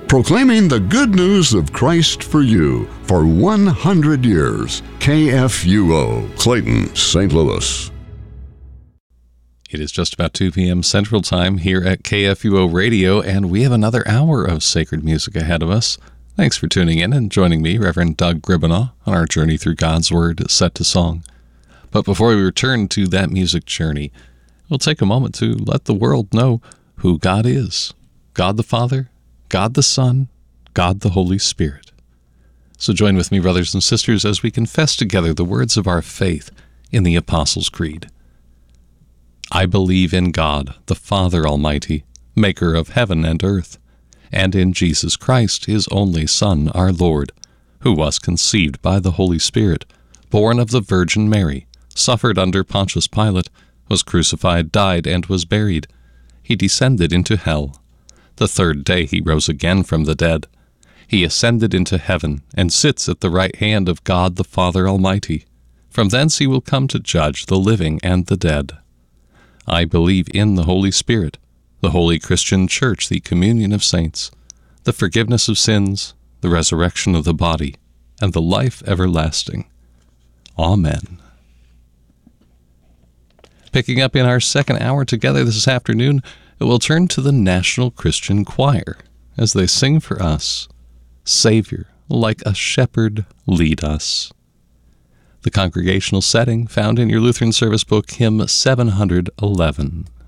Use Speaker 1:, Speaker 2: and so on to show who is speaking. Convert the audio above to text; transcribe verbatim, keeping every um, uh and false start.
Speaker 1: Proclaiming the good news of Christ for you for one hundred years. K F U O, Clayton, Saint Louis.
Speaker 2: It is just about two p.m. Central Time here at K F U O Radio, and we have another hour of sacred music ahead of us. Thanks for tuning in and joining me, Reverend Doug Gribanaw, on our journey through God's Word set to song. But before we return to that music journey, we'll take a moment to let the world know who God is. God the Father, God the Son, God the Holy Spirit. So join with me, brothers and sisters, as we confess together the words of our faith in the Apostles' Creed. I believe in God, the Father Almighty, maker of heaven and earth, and in Jesus Christ, his only Son, our Lord, who was conceived by the Holy Spirit, born of the Virgin Mary, suffered under Pontius Pilate, was crucified, died, and was buried. He descended into hell. The third day he rose again from the dead. He ascended into heaven, and sits at the right hand of God the Father Almighty. From thence he will come to judge the living and the dead. I believe in the Holy Spirit, the holy Christian Church, the communion of saints, the forgiveness of sins, the resurrection of the body, and the life everlasting. Amen. Picking up in our second hour together this afternoon, we'll turn to the National Christian Choir as they sing for us, Savior, like a shepherd, lead us. The congregational setting found in your Lutheran service book, hymn seven hundred eleven.